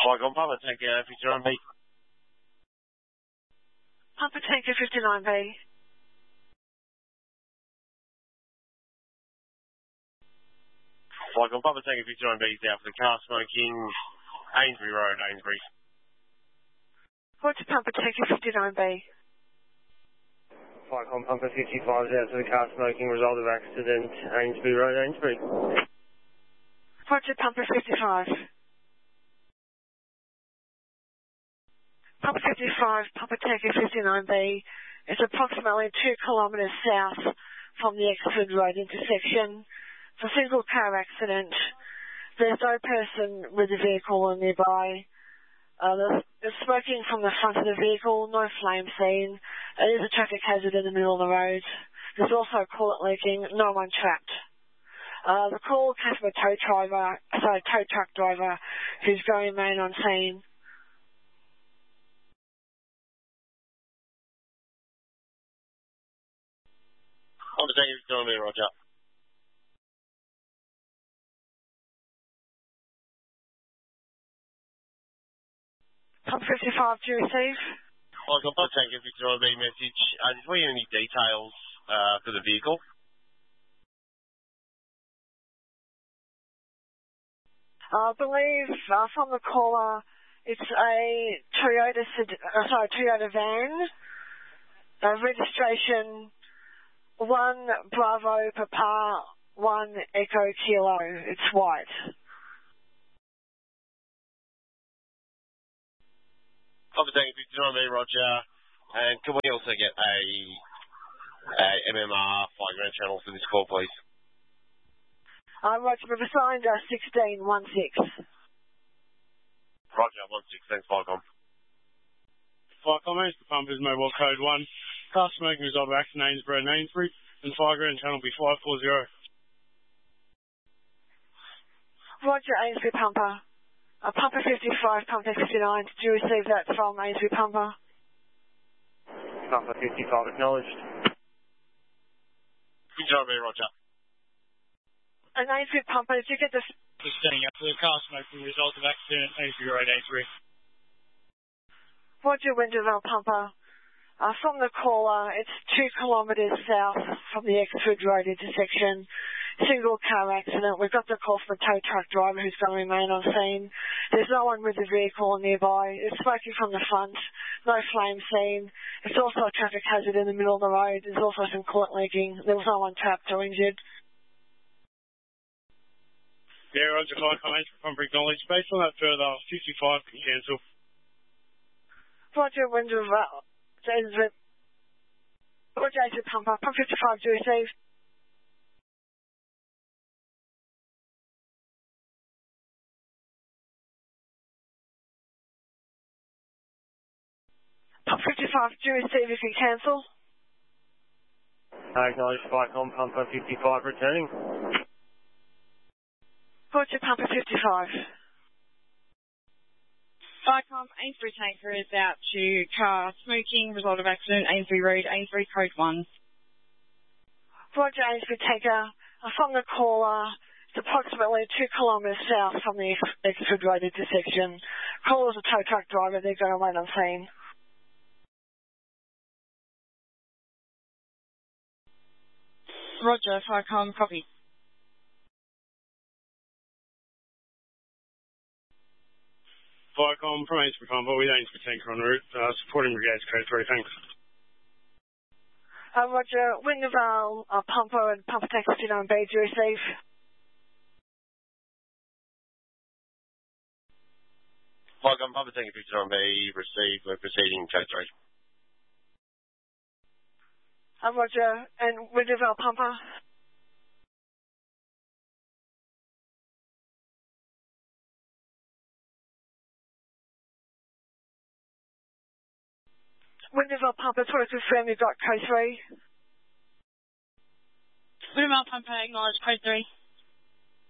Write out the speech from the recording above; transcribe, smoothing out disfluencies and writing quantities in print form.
Flycom, Papa Tanker 59B. Papa Tanker 59B. Flycom, Papa Tanker 59B is out for the car smoking. Ainsbury Road, Ainsbury. Roger, Papa Tanker 59B. Flycom, Papa 55 is out for the car smoking. Result of accident. Ainsbury Road, Ainsbury. Roger, Papa 55. Papa 55, Papa Tanker 59B. It's approximately 2 kilometres south from the Exford Road intersection. It's a single car accident. There's no person with the vehicle nearby. There's smoking from the front of the vehicle, no flame seen. It is a traffic hazard in the middle of the road. There's also coolant leaking, no one trapped. The call came from a tow truck driver who's going main on scene. Papa Tanker 59B, Roger. Pump 55, do you receive? Flycom, Papa Tanker 59B message. Did we get any details for the vehicle? I believe from the caller, it's a Toyota van. Registration 1 Bravo Papa 1 Echo Kilo. It's white. Papa Tanker 59B, Roger. And can we also get a MMR flight ground channel for this call, please? Roger, we've assigned 1616. Roger, 16, thanks, Flycom. Flycom, the pump is mobile code 1. Car smoking result of accident, Ainsbury and Ainsbury, and fire ground channel will be 540. Roger, Ainsbury Pumper. Pumper 55, Pumper 59. Did you receive that from Ainsbury Pumper? Pumper 55 acknowledged. 59B, Roger. And Ainsbury Pumper, did you get this? Just standing up for the car smoking result of accident, Ainsbury Road, Ainsbury. Roger, Winterville Pumper. From the caller, it's 2 kilometres south from the Exford Road intersection. Single car accident. We've got the call from a tow truck driver who's going to remain on scene. There's no one with the vehicle nearby. It's smoking from the front. No flame seen. It's also a traffic hazard in the middle of the road. There's also some coolant leaking. There was no one trapped or injured. Yeah, Roger, Flycom, Ainsbury Pumper acknowledged. Based on that further, 55 can cancel. Roger, Winterville. Roger, Ainsbury Pumper. Pump 55, do you receive? Pump 55, do you receive if you cancel? I acknowledge Flycom, Pumper 55 returning. Roger, Pumper 55. Flycom, Ainsbury Tanker is out to car smoking, result of accident, Ainsbury Road, Ainsbury code 1. Roger, Ainsbury Tanker. From the caller, it's approximately 2 kilometres south from the Exford Road intersection. Caller's a tow truck driver. They're going to wait on scene. Roger, Flycom, copy. Flycom from Ainsbury Pumper with Ainsbury Tanker en route, supporting Brigades code 3, thanks. Roger, Wintervale Pumper and Pumper Tanker 59B, do you receive? Flycom, Papa Tanker 59B received. We're proceeding code 3. Roger, and Wintervale Pumper? Wintervale Pumper, just want to confirm you've got code 3. Wintervale Pumper, acknowledge code 3.